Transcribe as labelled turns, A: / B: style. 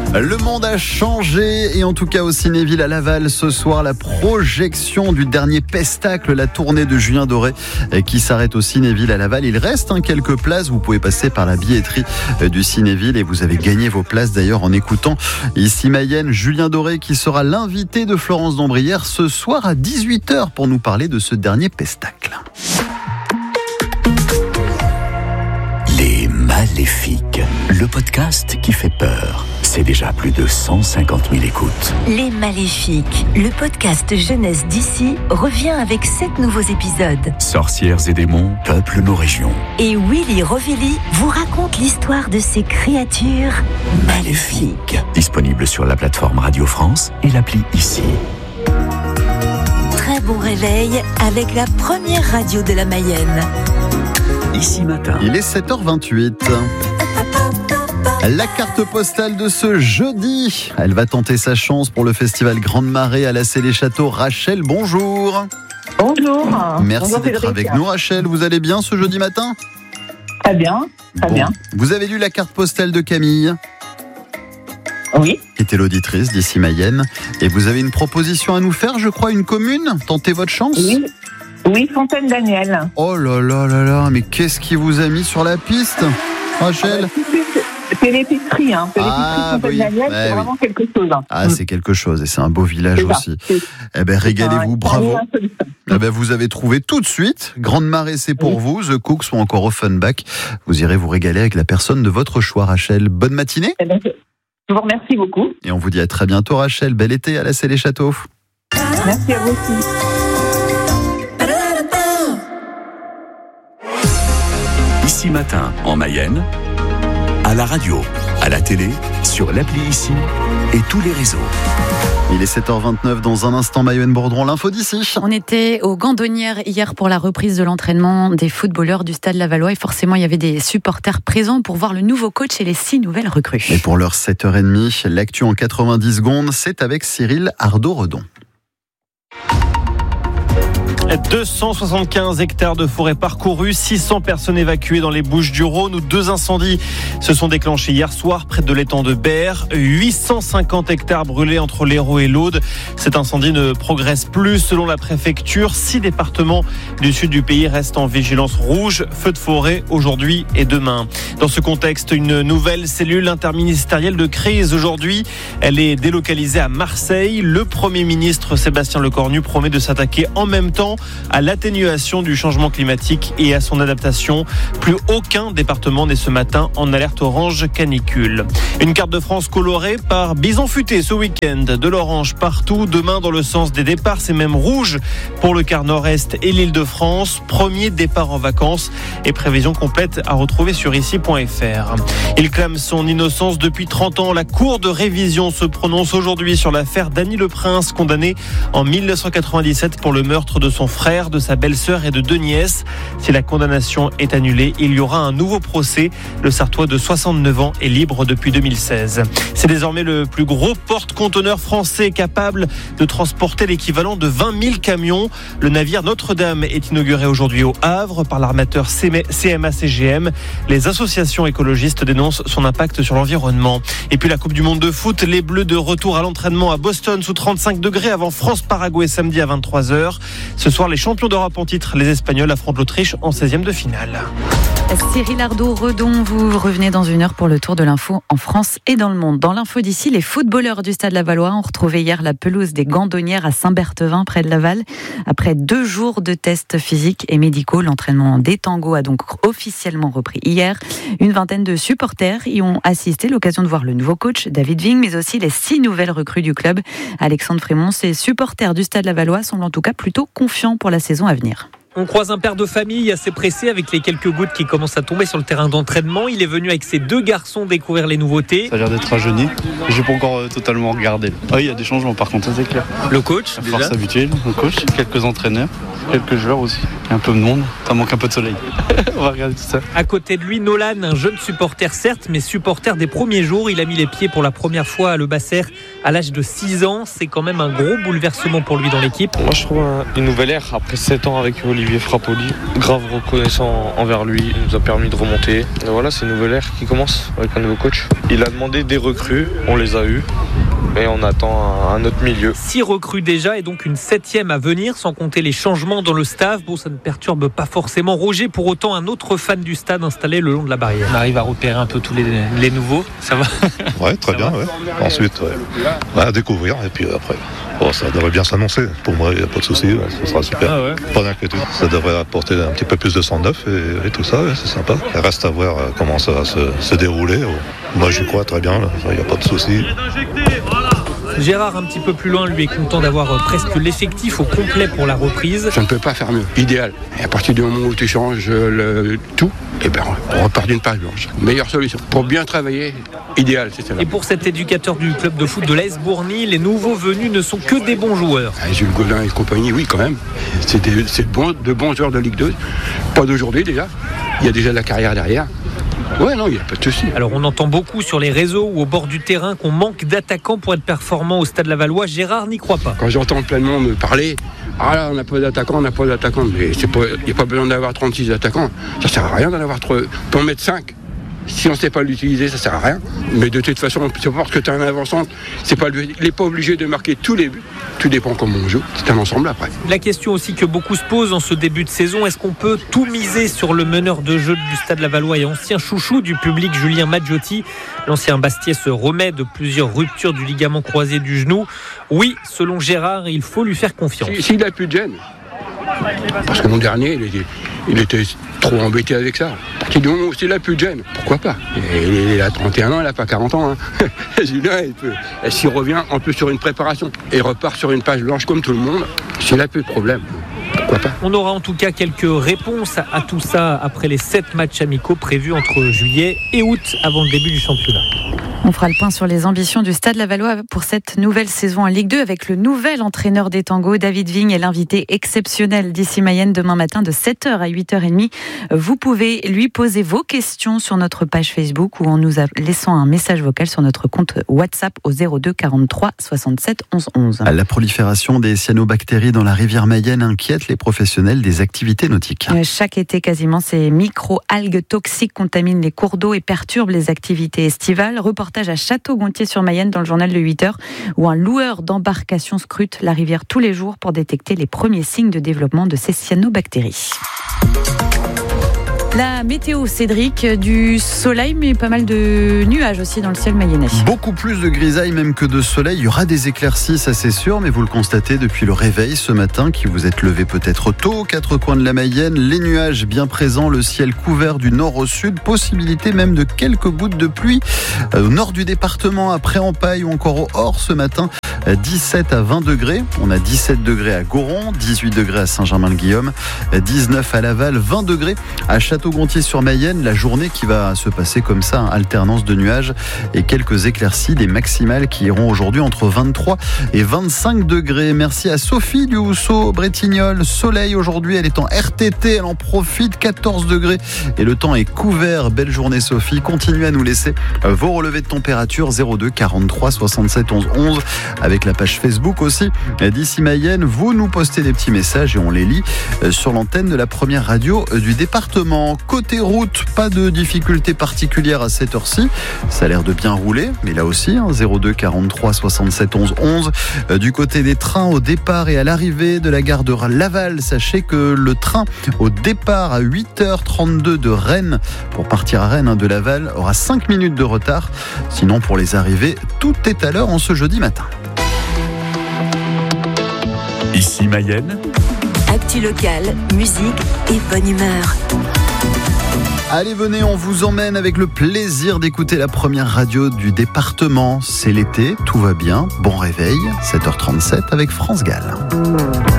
A: Le monde a changé et en tout cas au Cinéville à Laval ce soir, la projection du dernier Pestacle, la tournée de Julien Doré qui s'arrête au Cinéville à Laval. Il reste quelques places, vous pouvez passer par la billetterie du Cinéville et vous avez gagné vos places d'ailleurs en écoutant ici Mayenne, Julien Doré qui sera l'invité de Florence Dombrière ce soir à 18h pour nous parler de ce dernier Pestacle.
B: Les Maléfiques, le podcast qui fait peur. C'est déjà plus de 150 000 écoutes.
C: Les Maléfiques, le podcast jeunesse d'ici, revient avec 7 nouveaux épisodes.
B: Sorcières et démons peuplent nos régions.
C: Et Willy Rovelli vous raconte l'histoire de ces créatures maléfiques.
B: Disponible sur la plateforme Radio France et l'appli Ici.
C: Très bon réveil avec la première radio de la Mayenne.
B: Ici matin.
A: Il est 7h28. La carte postale de ce jeudi. Elle va tenter sa chance pour le festival Grande Marée à la Célé-Château. Rachel, bonjour.
D: Bonjour.
A: Merci
D: Bonjour
A: d'être
D: Frédéric.
A: avec nous, Rachel. Vous allez bien ce jeudi matin ?
D: Très bien, très bien.
A: Vous avez lu la carte postale de Camille,
D: Oui,
A: qui était l'auditrice d'ici Mayenne. Et vous avez une proposition à nous faire, je crois, une commune ? Tentez votre chance ?
D: oui, Fontaine-Daniel.
A: Oh là là là là, mais qu'est-ce qui vous a mis sur la piste, Rachel ?
D: C'est l'épicerie, hein. C'est
A: Ah,
D: l'épicerie Fontaine-Daniel,
A: oui.
D: c'est vraiment quelque chose.
A: Ah, c'est quelque chose et c'est un beau village
D: C'est ça.
A: aussi. Eh ben, régalez-vous, bravo.
D: C'est
A: Eh ben, vous avez trouvé tout de suite. Grande Marée, c'est pour vous. The Cooks ou encore Offenbach. Vous irez vous régaler avec la personne de votre choix, Rachel. Bonne matinée.
D: Eh ben, je vous remercie beaucoup.
A: Et on vous dit à très bientôt, Rachel. Bel été à la Célé-Château.
D: Merci à vous aussi.
B: Ici matin en Mayenne, à la radio, à la télé, sur l'appli Ici et tous les réseaux.
A: Il est 7h29 dans un instant. Mayenne Bourdron, l'info d'ici.
E: On était aux Gandonnières hier pour la reprise de l'entraînement des footballeurs du Stade Lavallois et forcément il y avait des supporters présents pour voir le nouveau coach et les 6 nouvelles recrues.
A: Et pour l'heure 7h30, l'actu en 90 secondes, c'est avec Cyril Ardo-Redon.
F: 275 hectares de forêt parcourus, 600 personnes évacuées dans les Bouches-du-Rhône où 2 incendies se sont déclenchés hier soir près de l'étang de Berre. 850 hectares brûlés entre l'Hérault et l'Aude. Cet incendie ne progresse plus selon la préfecture. 6 départements du sud du pays restent en vigilance rouge. Feu de forêt aujourd'hui et demain. Dans ce contexte, une nouvelle cellule interministérielle de crise aujourd'hui. Elle est délocalisée à Marseille. Le Premier ministre Sébastien Lecornu promet de s'attaquer en même temps à l'atténuation du changement climatique et à son adaptation. Plus aucun département n'est ce matin en alerte orange canicule. Une carte de France colorée par Bison Futé ce week-end. De l'orange partout, demain dans le sens des départs, c'est même rouge pour le quart nord-est et l'Île-de-France. Premier départ en vacances et prévision complète à retrouver sur ici.fr. Il clame son innocence depuis 30 ans. La Cour de révision se prononce aujourd'hui sur l'affaire Dany Le Prince, condamné en 1997 pour le meurtre de son frère, de sa belle-sœur et de 2 nièces. Si la condamnation est annulée, il y aura un nouveau procès. Le Sartois de 69 ans est libre depuis 2016. C'est désormais le plus gros porte-conteneurs français capable de transporter l'équivalent de 20 000 camions. Le navire Notre-Dame est inauguré aujourd'hui au Havre par l'armateur CMA-CGM. Les associations écologistes dénoncent son impact sur l'environnement. Et puis la Coupe du Monde de foot, les Bleus de retour à l'entraînement à Boston sous 35 degrés avant France-Paraguay samedi à 23h. Ce soir, les champions d'Europe en titre, les Espagnols, affrontent l'Autriche en 16e de finale.
E: Cyril Ardo-Redon, vous revenez dans une heure pour le tour de l'info en France et dans le monde. Dans l'info d'ici, les footballeurs du Stade Lavallois ont retrouvé hier la pelouse des Gandonnières à Saint-Berthevin, près de Laval. Après 2 jours de tests physiques et médicaux, l'entraînement des tangos a donc officiellement repris hier. Une vingtaine de supporters y ont assisté, l'occasion de voir le nouveau coach David Ving, mais aussi les 6 nouvelles recrues du club. Alexandre Frémont, ces supporters du Stade Lavallois semblent en tout cas plutôt confiants pour la saison à venir.
G: On croise un père de famille assez pressé avec les quelques gouttes qui commencent à tomber sur le terrain d'entraînement. Il est venu avec ses 2 garçons découvrir les nouveautés.
H: Ça a l'air d'être rajeuni. J'ai pas encore totalement regardé. Ah, il y a des changements par contre, ça c'est clair.
G: Le coach,
H: À force habituelle, le coach, quelques entraîneurs, quelques joueurs aussi. Il y a un peu de monde, ça manque un peu de soleil. On va regarder tout ça.
G: À côté de lui, Nolan, un jeune supporter certes, mais supporter des premiers jours. Il a mis les pieds pour la première fois à Le Basser à l'âge de 6 ans. C'est quand même un gros bouleversement pour lui dans l'équipe.
I: Moi je trouve une nouvelle ère après 7 ans avec Olivier Frappoli. Grave reconnaissant envers lui, il nous a permis de remonter. Et voilà, c'est une nouvelle ère qui commence avec un nouveau coach. Il a demandé des recrues, on les a eues. Et on attend un autre milieu.
G: 6 recrues déjà et donc une 7e à venir, sans compter les changements dans le staff. Bon, ça ne perturbe pas forcément Roger. Pour autant, un autre fan du stade installé le long de la barrière. On arrive à repérer un peu tous les nouveaux. Ça va?
J: Ouais, très bien. Ouais. Ensuite, à découvrir. Et puis après, ça devrait bien s'annoncer. Pour moi, il n'y a pas de souci. Ça sera super.
G: Ah ouais.
J: Pas d'inquiétude. Ça devrait apporter un petit peu plus de sang neuf et tout ça. Ouais, c'est sympa. Il reste à voir comment ça va se dérouler. Moi, j'y crois très bien. Il n'y a pas de souci.
G: Gérard, un petit peu plus loin, lui est content d'avoir presque l'effectif au complet pour la reprise.
K: Ça ne peut pas faire mieux. Idéal. Et à partir du moment où tu changes tout, on repart d'une page blanche. Meilleure solution. Pour bien travailler, idéal, c'est celle-là.
G: Et pour cet éducateur du club de foot de l'AS Bourny, les nouveaux venus ne sont que des bons joueurs.
K: Jules Godin et compagnie, oui, quand même. C'est de bons joueurs de Ligue 2. Pas d'aujourd'hui déjà. Il y a déjà de la carrière derrière. Ouais, non, il n'y a pas de souci.
G: Alors, on entend beaucoup sur les réseaux ou au bord du terrain qu'on manque d'attaquants pour être performant au Stade Lavallois. Gérard n'y croit pas.
K: Quand j'entends plein de monde parler, là, on n'a pas d'attaquants, mais il n'y a pas besoin d'avoir 36 attaquants. Ça ne sert à rien d'en avoir trop. On peut en mettre 5. Si on ne sait pas l'utiliser, ça ne sert à rien. Mais de toute façon, c'est parce que tu as un avançant, il n'est pas obligé de marquer tous les buts. Tout dépend comment on joue. C'est un ensemble après.
G: La question aussi que beaucoup se posent en ce début de saison, est-ce qu'on peut tout miser sur le meneur de jeu du Stade Lavallois et ancien chouchou du public, Julien Maggiotti? L'ancien Bastiais se remet de plusieurs ruptures du ligament croisé du genou. Oui, selon Gérard, il faut lui faire confiance.
K: S'il n'a plus de gêne, parce que l'an dernier, il était trop embêté avec ça. À partir du moment où il n'a plus de gêne, pourquoi pas? Il a 31 ans, il n'a pas 40 ans. Julien, s'il revient en plus sur une préparation et repart sur une page blanche comme tout le monde, s'il n'a plus de problème, pourquoi pas?
G: On aura en tout cas quelques réponses à tout ça après les 7 matchs amicaux prévus entre juillet et août avant le début du championnat.
E: On fera le point sur les ambitions du Stade Lavallois pour cette nouvelle saison en Ligue 2 avec le nouvel entraîneur des tangos, David Vigne, et l'invité exceptionnel d'ici Mayenne demain matin de 7h à 8h30. Vous pouvez lui poser vos questions sur notre page Facebook ou en nous laissant un message vocal sur notre compte WhatsApp au 02 43 67 11 11.
A: La prolifération des cyanobactéries dans la rivière Mayenne inquiète les professionnels des activités nautiques.
E: Chaque été, quasiment, ces micro-algues toxiques contaminent les cours d'eau et perturbent les activités estivales. Reportage à Château-Gontier-sur-Mayenne dans le journal de 8h où un loueur d'embarcation scrute la rivière tous les jours pour détecter les premiers signes de développement de ces cyanobactéries. La météo, Cédric, du soleil, mais pas mal de nuages aussi dans le ciel mayennais.
A: Beaucoup plus de grisaille même que de soleil. Il y aura des éclaircies, ça c'est sûr, mais vous le constatez depuis le réveil ce matin, qui vous êtes levé peut-être tôt aux 4 coins de la Mayenne. Les nuages bien présents, le ciel couvert du nord au sud, possibilité même de quelques gouttes de pluie au nord du département, à Pré-en-Paille ou encore au Hors ce matin. 17 à 20 degrés. On a 17 degrés à Goron, 18 degrés à Saint-Germain-le-Guillaume, 19 à Laval, 20 degrés à Château-Gontier-sur-Mayenne. La journée qui va se passer comme ça, alternance de nuages et quelques éclaircies, des maximales qui iront aujourd'hui entre 23 et 25 degrés. Merci à Sophie du Housseau-Bretignolles. Soleil aujourd'hui, elle est en RTT, elle en profite, 14 degrés et le temps est couvert. Belle journée Sophie. Continuez à nous laisser vos relevés de température 02 43 67 11 11 avec la page Facebook aussi d'ici Mayenne. Vous nous postez des petits messages et on les lit sur l'antenne de la première radio du département. Côté route, pas de difficultés particulières à cette heure-ci. Ça a l'air de bien rouler, mais là aussi, 02 43 67 11 11. Du côté des trains au départ et à l'arrivée de la gare de Laval, sachez que le train au départ à 8h32 de Rennes, pour partir à Rennes de Laval, aura 5 minutes de retard. Sinon, pour les arrivées, tout est à l'heure en ce jeudi matin.
B: Ici Mayenne.
C: Actu locale, musique et bonne humeur.
A: Allez, venez, on vous emmène avec le plaisir d'écouter la première radio du département. C'est l'été, tout va bien. Bon réveil, 7h37 avec France Gall.